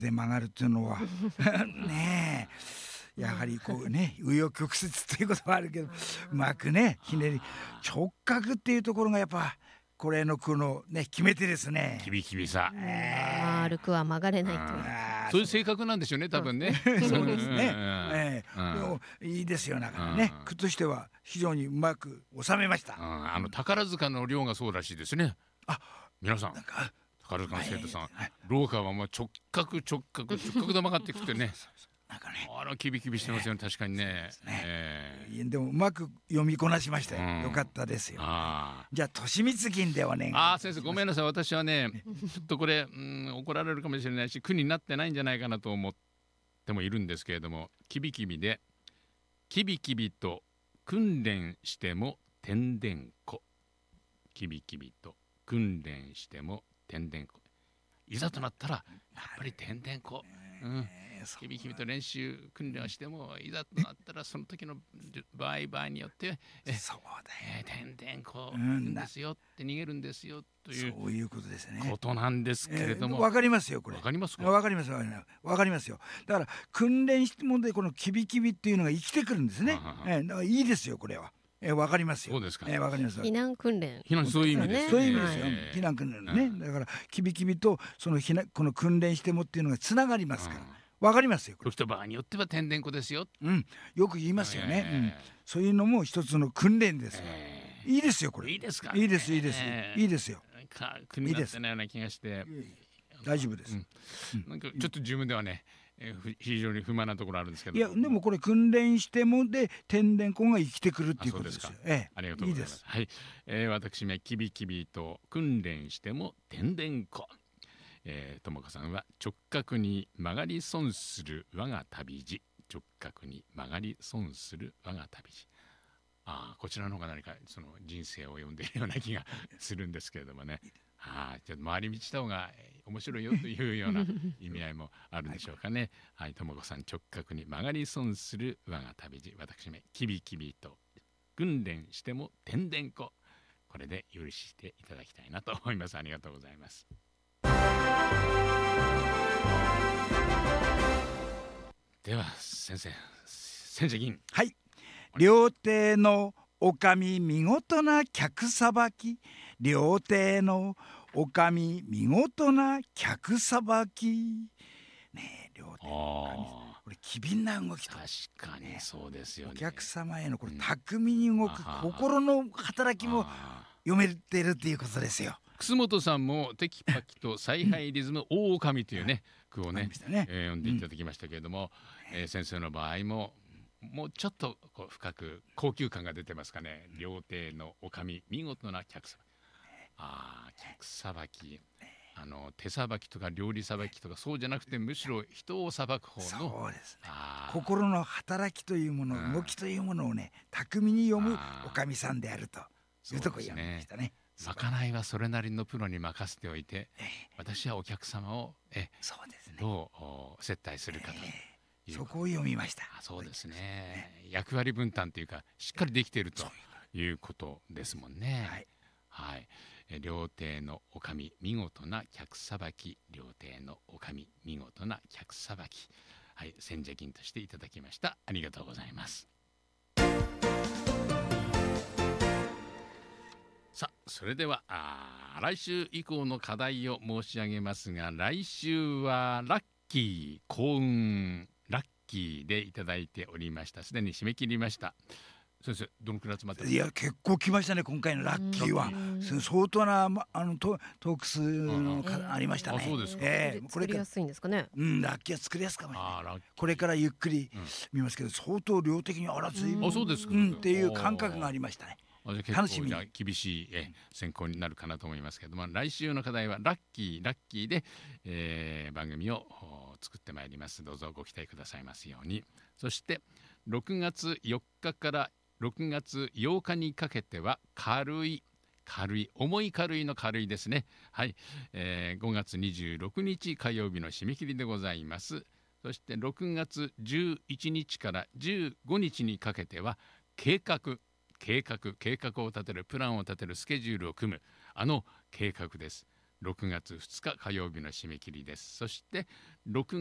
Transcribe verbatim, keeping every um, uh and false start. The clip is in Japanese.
で曲がるっていうのはねえやはりこうね紆余曲折ということはあるけどうまくねひねり直角っていうところがやっぱこれの句のね決め手ですね。 キビキビさ、 丸くは曲がれないという。 そういう性格なんでしょうね多分ね。 そうですね。ええ、でもいいですよだからね。句としては非常にうまく収めました。 あの宝塚の寮がそうらしいですね。あ、皆さん。宝塚の生徒さん、廊下はもう直角直角直角で曲がってきてね。なんかね、あらキビキビしてますよね、確かにね。 えー、でもうまく読みこなしましたよ。うん、よかったですよ。あじゃあ利光銀ではね。 ああ先生ごめんなさい、私はねちょっとこれ、うん、怒られるかもしれないし句になってないんじゃないかなと思ってもいるんですけれども、キビキビでキビキビと訓練しても天然子、キビキビと訓練しても天然子、いざとなったらやっぱり天然子、うん、キビキビと練習訓練をしてもいざとなったらその時の場合場合によってえそうだよ、えー、天然子んですよって逃げるんですよというそういうことですね。 ことなんですけれども、 わ、えー、かりますよこれ。 わかりますか。 わかりますわかりますよ。だから訓練してもでこのキビキビっていうのが生きてくるんですね。えー、だからいいですよこれは。えー、わかりますよ。 そうですか。 えー、わかります。 避難訓練。 避難そういう意味です。 そういう意味ですよ。避難訓練ね。だからキビキビとその避難この訓練してもっていうのがつながりますから。わかりますよ。 時と場合によっては天然子ですよ。 うん、よく言いますよね。うん、そういうのも一つの訓練ですよ。いいですよこれ。 いいですか。 いいですいいですいいですよ。 国になってないような気がして。 大丈夫です。 なんかちょっと自分ではね。えー、非常に不満なところあるんですけど、 いやでもこれ訓練してもで天然子が生きてくるっていうことですよ。 ええ、ありがとうございます。いいです。はい、えー、私めキビキビと訓練しても天然子、えー、ともかさんは直角に曲がり損する我が旅路、直角に曲がり損する我が旅路。ああ、こちらの方が何かその人生を読んでいるような気がするんですけれどもね。ああ、ちょっと回り道した方が面白いよというような意味合いもあるんでしょうかね。はい、ともこさん直角に曲がり損する我が旅路、私めキビキビと訓練しても天然子、これで許していただきたいなと思います。ありがとうございます。では先生、千社銀。 はい。料亭のおかみ見事な客さばき、料亭のおかみ見事な客さばき。ねえ、料亭のおかみ、これ機敏な動きと。 確かにそうですよね。 お客様へのこれ巧みに動く心の働きも読めてるっていうことですよ。 楠本さんもテキパキと采配リズム大女というね句をね読んでいただきましたけれども、えー、先生の場合ももうちょっとこう深く高級感が出てますかね。料亭のおかみ見事な客さばき、ああ客さばき、あの手さばきとか料理さばきとかそうじゃなくてむしろ人をさばく方の、 そうですね、心の働きというもの、うん、動きというものをね巧みに読むおかみさんであるというところ読みましたね。 まかないはそれなりのプロに任せておいて、えー、私はお客様をえそうですね、 どう接待するかと、 えー、そこを読みました。 そうですね、役割分担というかしっかりできているということですもんね。はい、はい、え料亭のおかみ見事な客さばき、料亭のおかみ見事な客さばき、はい、千社金としていただきました。ありがとうございます。さあそれではあ来週以降の課題を申し上げますが、来週はラッキー幸運ラッキーでいただいておりました。すでに締め切りました。先生どのくらい集まってますか。 いや結構来ましたね今回のラッキーは。相当なあの ト, トークスのか、うん、ありましたね。 あそうですか。 えー、作りやすいんですかね。 うんラッキーは作りやすかもしれない。これからゆっくり見ますけど、うん、相当量的にあらずいぶん、 あそうですか、 うん、っていう感覚がありましたね。 楽しみ。じゃあ厳しいえ選考になるかなと思いますけども、来週の課題はラッキーラッキーで、えー、番組を作ってまいります。どうぞご期待くださいますように。そしてろくがつよっかからろくがつようかにかけては軽い軽い重い軽いの軽いですね。はい、えー、ごがつにじゅうろくにち火曜日の締め切りでございます。そしてろくがつじゅういちにちからじゅうごにちにかけては計画計画計画を立てる、プランを立てる、スケジュールを組むあの計画です。 ろくがつふつか火曜日の締め切りです。そしてろく